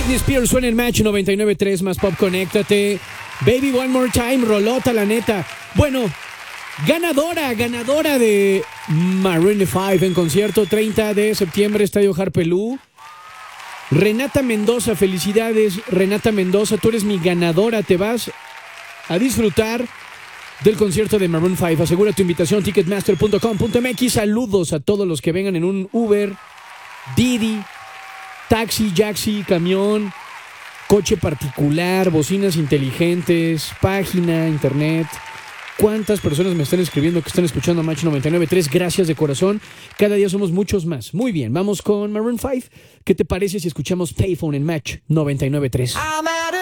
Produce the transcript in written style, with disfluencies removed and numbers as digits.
Britney Spears suena en Match 99.3 más Pop, conéctate. Baby One More Time, rolota la neta. Bueno, ganadora de Maroon 5 en concierto 30 de septiembre, Estadio Harpelú. Renata Mendoza, felicidades Renata Mendoza, tú eres mi ganadora, te vas a disfrutar del concierto de Maroon 5. Asegura tu invitación, ticketmaster.com.mx. Saludos a todos los que vengan en un Uber, Didi, taxi, jaxi, camión, coche particular, bocinas inteligentes, página, internet. ¿Cuántas personas me están escribiendo que están escuchando a Match 99.3? Gracias de corazón. Cada día somos muchos más. Muy bien, vamos con Maroon 5. ¿Qué te parece si escuchamos Payphone en Match 99.3?